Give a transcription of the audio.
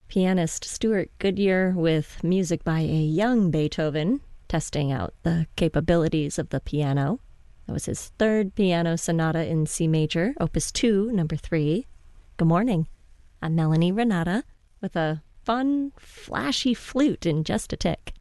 Pianist Stuart Goodyear with music by a young Beethoven, testing out the capabilities of the piano. That was his third piano sonata in C major, Opus 2, number 3. Good morning. I'm Melanie Renata with a fun, flashy flute in just a tick.